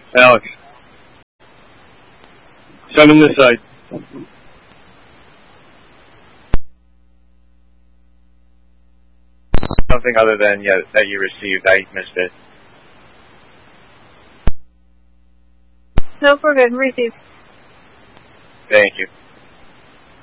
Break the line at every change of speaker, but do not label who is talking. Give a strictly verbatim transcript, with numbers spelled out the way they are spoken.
Alex, send him this side. Something other than yeah, that you received. I missed it.
No, we're good. Received.
Thank you.